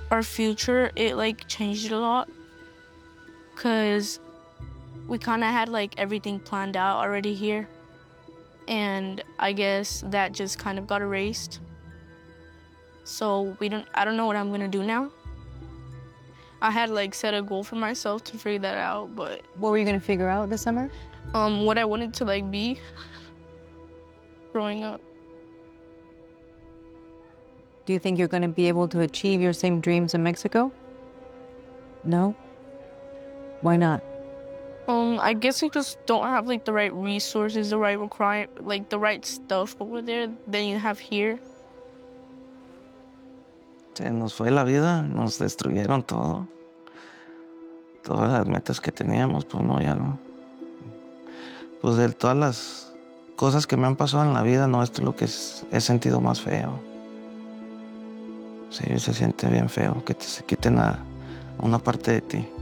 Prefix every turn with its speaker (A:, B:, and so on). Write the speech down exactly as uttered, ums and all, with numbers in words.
A: our future, it like changed a lot because we kind of had like everything planned out already here, and I guess that just kind of got erased. So we don't I don't know what I'm gonna do now. I had like set a goal for myself to figure that out, but
B: What were you gonna figure out this summer?
A: um what I wanted to like be growing up.
B: Do you think you're gonna be able to achieve your same dreams in Mexico? No? Why not?
A: Um, I guess I just don't have like the right resources, the right require like the right stuff over there than you have here.
C: Se nos fue la vida, nos destruyeron todo. Todas las metas que teníamos, pues no, ya no. Pues de todas las cosas que me han pasado en la vida, no, esto es lo que es, he sentido más feo. Sí, se siente bien feo que te se quiten a una parte de ti.